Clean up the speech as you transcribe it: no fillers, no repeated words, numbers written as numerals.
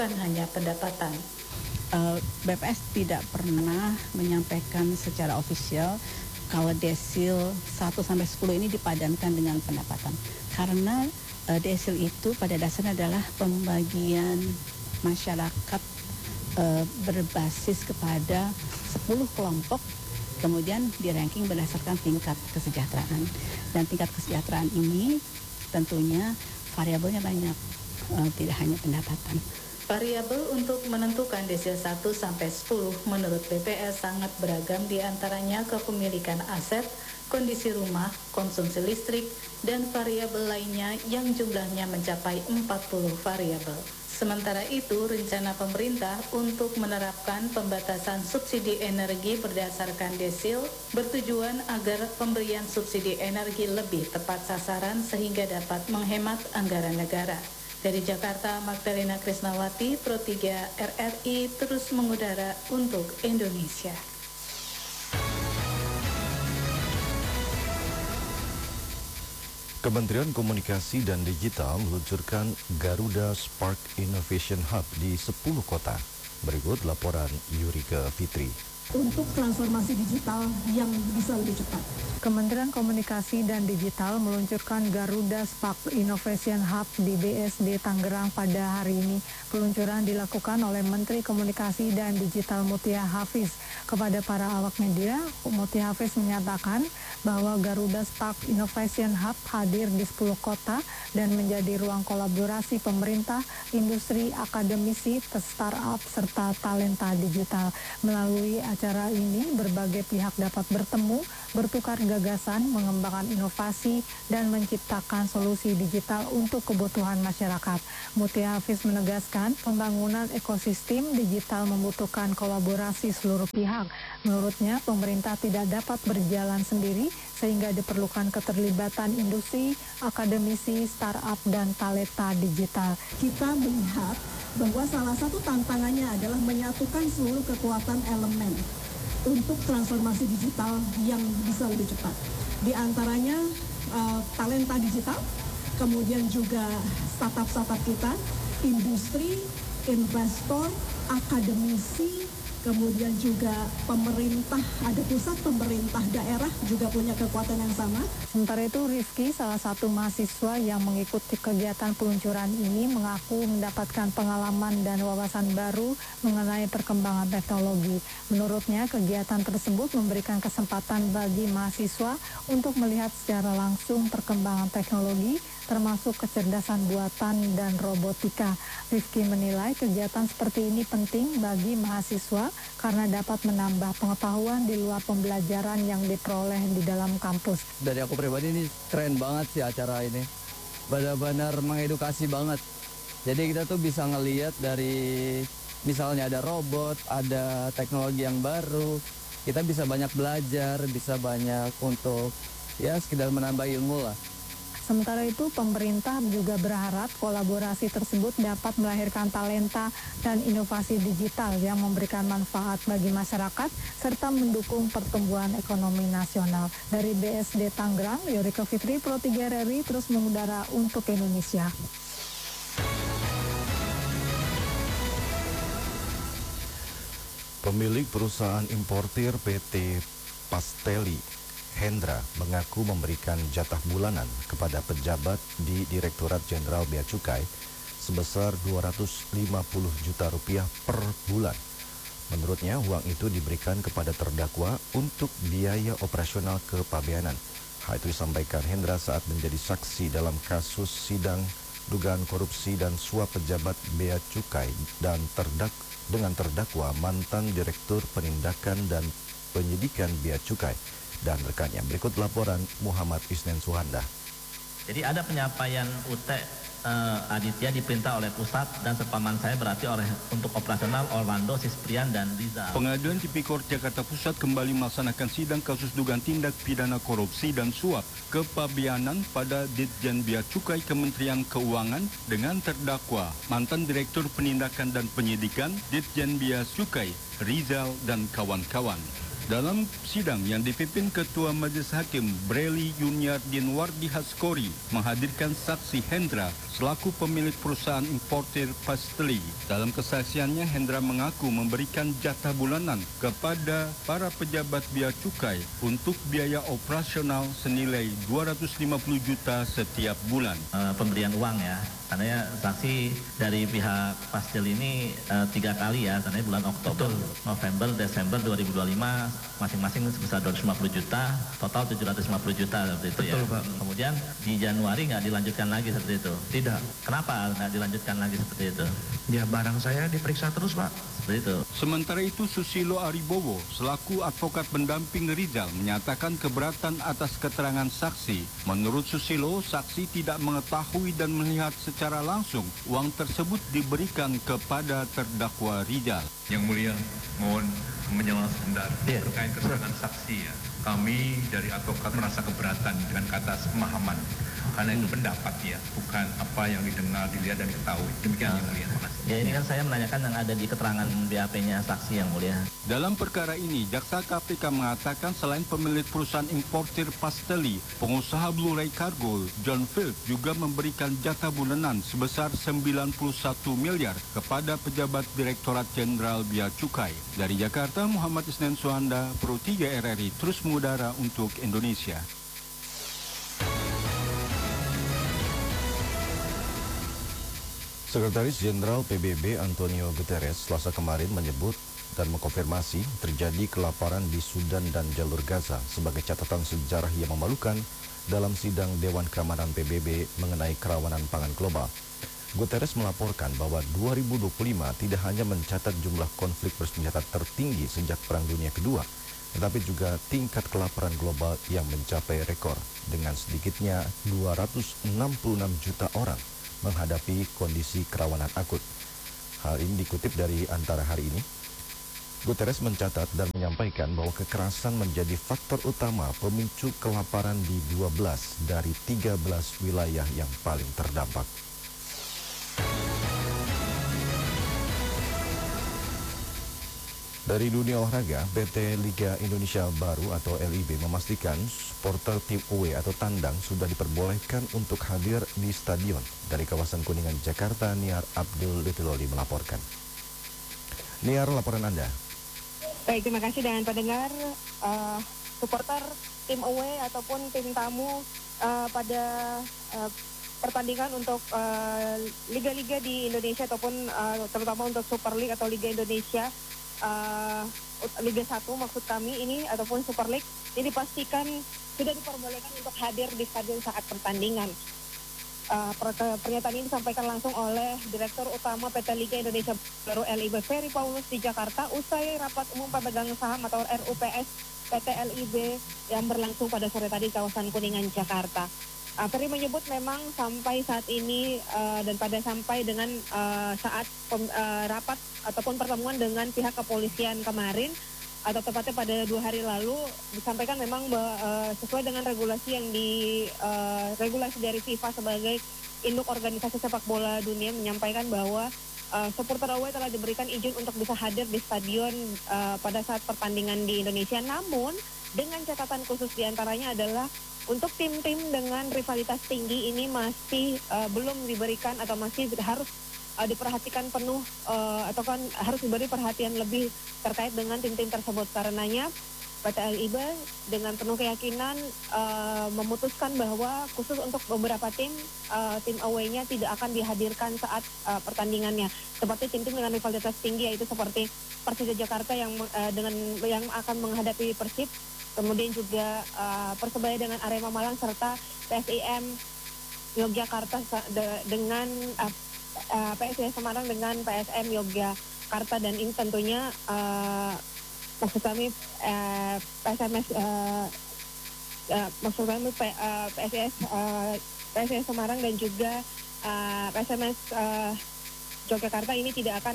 bukan hanya pendapatan. BPS tidak pernah menyampaikan secara ofisial kalau desil 1 sampai 10 ini dipadankan dengan pendapatan. Karena desil itu pada dasarnya adalah pembagian masyarakat berbasis kepada 10 kelompok, kemudian di-ranking berdasarkan tingkat kesejahteraan. Dan tingkat kesejahteraan ini tentunya variabelnya banyak, tidak hanya pendapatan. Variabel untuk menentukan desil 1 sampai 10 menurut BPS sangat beragam, di antaranya kepemilikan aset, kondisi rumah, konsumsi listrik, dan variabel lainnya yang jumlahnya mencapai 40 variabel. Sementara itu, rencana pemerintah untuk menerapkan pembatasan subsidi energi berdasarkan desil bertujuan agar pemberian subsidi energi lebih tepat sasaran sehingga dapat menghemat anggaran negara. Dari Jakarta, Magdalena Krisnawati, Pro 3 RRI terus mengudara untuk Indonesia. Kementerian Komunikasi dan Digital meluncurkan Garuda Spark Innovation Hub di 10 kota. Berikut laporan Yurika Fitri. Untuk transformasi digital yang bisa lebih cepat. Kementerian Komunikasi dan Digital meluncurkan Garuda Spark Innovation Hub di BSD Tangerang pada hari ini. Peluncuran dilakukan oleh Menteri Komunikasi dan Digital Mutia Hafiz. Kepada para awak media, Mutia Hafiz menyatakan bahwa Garuda Spark Innovation Hub hadir di 10 kota dan menjadi ruang kolaborasi pemerintah, industri, akademisi, startup, serta talenta digital. Melalui acara ini, berbagai pihak dapat bertemu, bertukar gagasan, mengembangkan inovasi, dan menciptakan solusi digital untuk kebutuhan masyarakat. Mutia Hafiz menegaskan, pembangunan ekosistem digital membutuhkan kolaborasi seluruh pihak. Menurutnya, pemerintah tidak dapat berjalan sendiri, sehingga diperlukan keterlibatan industri, akademisi, startup, dan talenta digital. Kita melihat bahwa salah satu tantangannya adalah menyatukan seluruh kekuatan elemen untuk transformasi digital yang bisa lebih cepat. Di antaranya talenta digital, kemudian juga startup-startup kita, industri, investor, akademisi, kemudian juga pemerintah, ada pusat, pemerintah daerah juga punya kekuatan yang sama. Sementara itu, Rifki, salah satu mahasiswa yang mengikuti kegiatan peluncuran ini, mengaku mendapatkan pengalaman dan wawasan baru mengenai perkembangan teknologi. Menurutnya, kegiatan tersebut memberikan kesempatan bagi mahasiswa untuk melihat secara langsung perkembangan teknologi, termasuk kecerdasan buatan dan robotika. Rifki menilai kegiatan seperti ini penting bagi mahasiswa karena dapat menambah pengetahuan di luar pembelajaran yang diperoleh di dalam kampus. Dari aku pribadi ini keren banget sih acara ini. Benar-benar mengedukasi banget. Jadi kita tuh bisa ngelihat dari misalnya ada robot, ada teknologi yang baru. Kita bisa banyak belajar, bisa banyak untuk ya sekedar menambah ilmu lah. Sementara itu, pemerintah juga berharap kolaborasi tersebut dapat melahirkan talenta dan inovasi digital yang memberikan manfaat bagi masyarakat serta mendukung pertumbuhan ekonomi nasional. Dari BSD Tangerang, Yurika Fitri, Pro 3 RRI terus mengudara untuk Indonesia. Pemilik perusahaan importir PT Pasteli Hendra mengaku memberikan jatah bulanan kepada pejabat di Direktorat Jenderal Bea Cukai sebesar 250 juta rupiah per bulan. Menurutnya, uang itu diberikan kepada terdakwa untuk biaya operasional kepabeanan. Hal itu disampaikan Hendra saat menjadi saksi dalam kasus sidang dugaan korupsi dan suap pejabat Bea Cukai dan dengan terdakwa mantan Direktur Penindakan dan Penyidikan Bea Cukai dan rekannya. Berikut laporan Muhammad Isnen Suhanda. Jadi ada penyampaian UT Aditya diperintah oleh pusat dan sepaman saya berarti untuk operasional Orlando, Sisprian, dan Rizal. Pengadilan Tipikor Jakarta Pusat kembali melaksanakan sidang kasus dugaan tindak pidana korupsi dan suap kepabeanan pada Ditjen Bea Cukai Kementerian Keuangan dengan terdakwa mantan Direktur Penindakan dan Penyidikan Ditjen Bea Cukai Rizal dan kawan-kawan. Dalam sidang yang dipimpin Ketua Majelis Hakim Breli Yuniardin Wardi Haskori menghadirkan saksi Hendra selaku pemilik perusahaan importir Pasteli. Dalam kesaksiannya, Hendra mengaku memberikan jatah bulanan kepada para pejabat bea cukai untuk biaya operasional senilai 250 juta setiap bulan. Pemberian uang ya, karena saksi dari pihak Pasteli ini 3 kali ya, karena bulan Oktober, November, Desember 2025 masing-masing sebesar 250 juta, total 750 juta seperti itu. Betul, ya. Pak. Kemudian di Januari nggak dilanjutkan lagi seperti itu. Tidak. Kenapa nggak dilanjutkan lagi seperti itu? Ya, barang saya diperiksa terus, Pak. Seperti itu. Sementara itu, Susilo Aribowo selaku advokat pendamping Rizal menyatakan keberatan atas keterangan saksi. Menurut Susilo, saksi tidak mengetahui dan melihat secara langsung uang tersebut diberikan kepada terdakwa Rizal. Yang mulia, mohon menjawab sebentar terkait keterangan saksi ya. Kami dari advokat merasa keberatan dengan kata pemahaman. Karena itu pendapat ya, bukan apa yang didengar, dilihat dan diketahui. Demikian yang mulia. Terima kasih. Ya, ini kan saya menanyakan yang ada di keterangan BAP-nya saksi yang mulia. Dalam perkara ini, Jaksa KPK mengatakan selain pemilik perusahaan importir Pasteli, pengusaha Blu-ray Cargo, John Field juga memberikan jatah bulanan sebesar 91 miliar kepada pejabat Direktorat Jenderal Bea Cukai. Dari Jakarta, Muhammad Isnen Suhanda, Pro 3 RRI, terus mengudara untuk Indonesia. Sekretaris Jenderal PBB Antonio Guterres Selasa kemarin menyebut dan mengkonfirmasi terjadi kelaparan di Sudan dan Jalur Gaza sebagai catatan sejarah yang memalukan dalam sidang Dewan Keamanan PBB mengenai kerawanan pangan global. Guterres melaporkan bahwa 2025 tidak hanya mencatat jumlah konflik bersenjata tertinggi sejak Perang Dunia Kedua, tetapi juga tingkat kelaparan global yang mencapai rekor dengan sedikitnya 266 juta orang menghadapi kondisi kerawanan akut. Hal ini dikutip dari Antara hari ini. Guterres mencatat dan menyampaikan bahwa kekerasan menjadi faktor utama pemicu kelaparan di 12 dari 13 wilayah yang paling terdampak. Dari dunia olahraga, PT Liga Indonesia Baru atau LIB memastikan supporter tim away atau tandang sudah diperbolehkan untuk hadir di stadion. Dari kawasan Kuningan, Jakarta, Niar Abdul Litiloli melaporkan. Niar, laporan Anda. Baik, terima kasih dan pendengar. Supporter tim away ataupun tim tamu pada pertandingan untuk liga-liga di Indonesia ataupun terutama untuk Super League atau Liga Indonesia Liga 1 maksud kami ini ataupun Super League ini dipastikan sudah diperbolehkan untuk hadir di stadion saat pertandingan. Pernyataan ini disampaikan langsung oleh Direktur Utama PT Liga Indonesia Baru LIB Ferry Paulus di Jakarta usai rapat umum pemegang saham atau RUPS PT LIB yang berlangsung pada sore tadi di kawasan Kuningan, Jakarta. Ferry menyebut memang sampai saat ini dan pada sampai dengan saat rapat ataupun pertemuan dengan pihak kepolisian kemarin atau tepatnya pada 2 hari lalu disampaikan memang sesuai dengan regulasi yang regulasi dari FIFA sebagai induk organisasi sepak bola dunia menyampaikan bahwa supporter away telah diberikan izin untuk bisa hadir di stadion pada saat pertandingan di Indonesia, namun dengan catatan khusus diantaranya adalah untuk tim-tim dengan rivalitas tinggi ini masih belum diberikan atau masih harus diperhatikan penuh atau kan harus diberi perhatian lebih terkait dengan tim-tim tersebut. Karenanya PT LIB dengan penuh keyakinan memutuskan bahwa khusus untuk beberapa tim away-nya tidak akan dihadirkan saat pertandingannya. Seperti tim-tim dengan rivalitas tinggi yaitu seperti Persija Jakarta yang akan menghadapi Persib, kemudian juga Persebaya dengan Arema Malang serta PSIM Yogyakarta dengan PSIS Semarang dengan PSM Yogyakarta, dan ini tentunya maksud kami PSIS Semarang dan juga PSMS Yogyakarta ini tidak akan